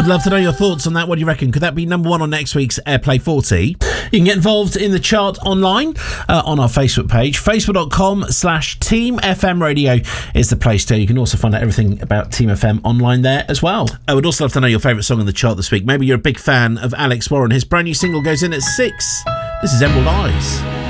Would love to know your thoughts on that. What do you reckon? Could that be number one on next week's Airplay 40? You can get involved in the chart online on our Facebook page. Facebook.com/Team FM Radio is the place to. You can also find out everything about Team FM online there as well. I would also love to know your favourite song on the chart this week. Maybe you're a big fan of Alex Warren. His brand new single goes in at 6. This is Emerald Eyes.